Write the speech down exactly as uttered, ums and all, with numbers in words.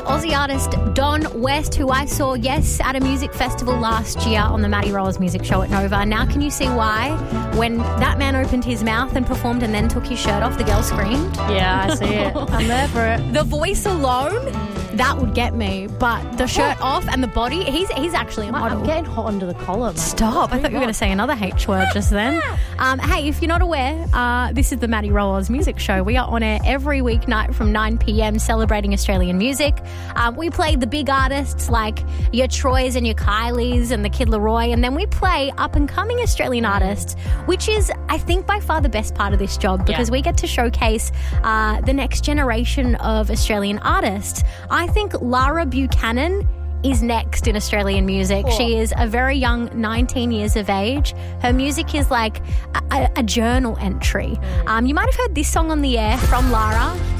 Aussie artist Don West, who I saw, yes, at a music festival last year on the Maddie Rollers Music Show at Nova. Now can you see why? When that man opened his mouth and performed and then took his shirt off, the girl screamed? Yeah, I see it. I'm there for it. The voice alone, that would get me. But the shirt off and the body, he's he's actually a model. I'm getting hot under the collar, mate. Stop. I thought you were going to say another H word just then. Um, hey, if you're not aware, uh, this is the Maddie Rollers Music Show. We are on air every weeknight from nine p.m. celebrating Australian music. Um, we play the big artists like your Troys and your Kylies and the Kid Laroi, and then we play up-and-coming Australian artists, which is, I think, by far the best part of this job because Yeah. we get to showcase uh, the next generation of Australian artists. I think Lara Buchanan is next in Australian music. Cool. She is a very young nineteen years of age. Her music is like a, a, a journal entry. Um, you might have heard this song on the air from Lara.